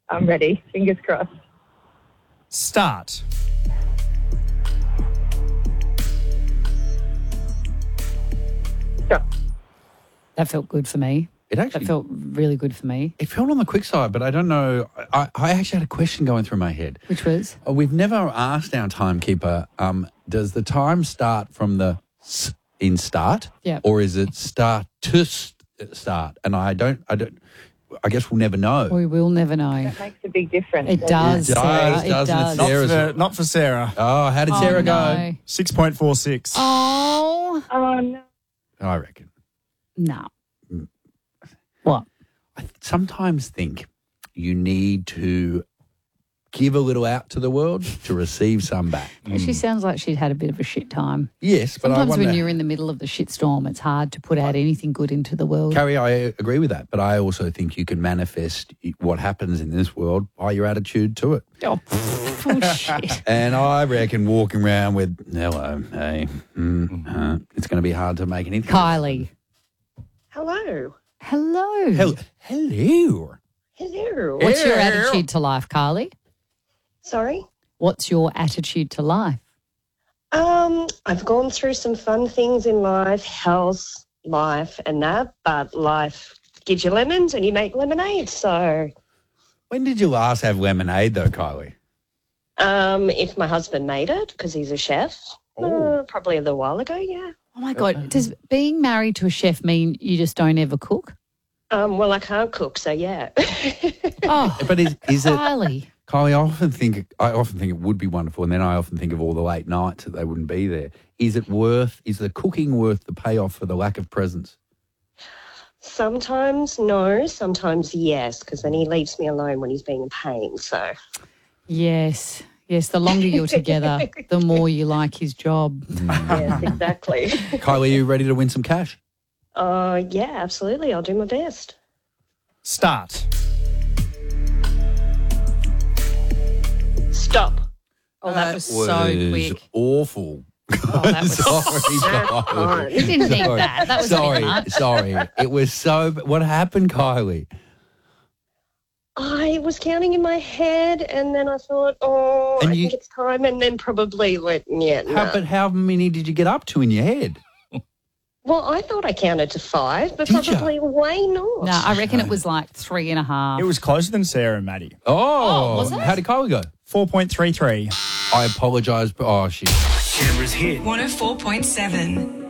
I'm ready. Fingers crossed. Start. Stop. That felt good for me. It actually That felt really good for me. It felt on the quick side, but I don't know. I actually had a question going through my head. Which was? We've never asked our timekeeper, does the time start from the s in start? Yeah. Or is it start to start? And I guess we'll never know. We will never know. That makes a big difference. It does, Sarah. It doesn't it, does. Sarah? Not for Sarah. Oh, how did Sarah go? No. 6.46. Oh. Oh, no. I reckon. No. What? I sometimes think you need to give a little out to the world to receive some back. She sounds like she'd had a bit of a shit time. Yes, but Sometimes I wonder, when you're in the middle of the shitstorm, it's hard to put out anything good into the world. Carrie, I agree with that, but I also think you can manifest what happens in this world by your attitude to it. Oh, bullshit. And I reckon walking around with, hello, hey, it's going to be hard to make anything. Kylie. Hello. Hello. Hello. Hello. What's your attitude to life, Kylie? Sorry? What's your attitude to life? I've gone through some fun things in life, health, life and that, but life gives you lemons and you make lemonade, so... When did you last have lemonade, though, Kylie? If my husband made it, because he's a chef, probably a little while ago, yeah. Oh, my God. Does being married to a chef mean you just don't ever cook? Well, I can't cook, so yeah. Oh, But is it... Kylie. Kylie, I often think it would be wonderful, and then I often think of all the late nights that they wouldn't be there. Is the cooking worth the payoff for the lack of presents? Sometimes no, sometimes yes, because then he leaves me alone when he's being a pain, so... Yes. Yes, the longer you're together, the more you like his job. Yes, exactly. Kylie, are you ready to win some cash? Yeah, absolutely. I'll do my best. Start. Stop. Oh, that was so quick. Awful. Oh, that was Sorry. You didn't need that. That was sorry. a bit much. Sorry. It was so... What happened, Kylie? I was counting in my head and then I thought, I think it's time, and then probably went, But how many did you get up to in your head? Well, I thought I counted to 5, but Did probably way not. No, I reckon it was like 3.5. It was closer than Sarah and Maddie. Oh, was it? How did Kylie go? 4.33. I apologise, but... Oh, shit. Canberra's hit. 104.7.